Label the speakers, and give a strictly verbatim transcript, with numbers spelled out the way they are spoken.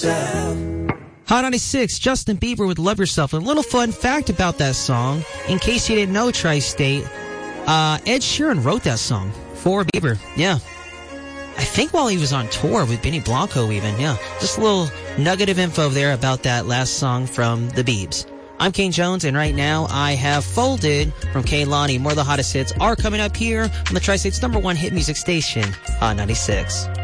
Speaker 1: yourself.
Speaker 2: Hot ninety-six, Justin Bieber with Love Yourself. And a little fun fact about that song, in case you didn't know, Tri-State, uh, Ed Sheeran wrote that song for Bieber. Yeah. I think while he was on tour with Benny Blanco even, yeah. Just a little nugget of info there about that last song from the Biebs. I'm Kane Jones, and right now I have Folded from Kehlani. More of the hottest hits are coming up here on the Tri-State's number one hit music station, Hot ninety-six.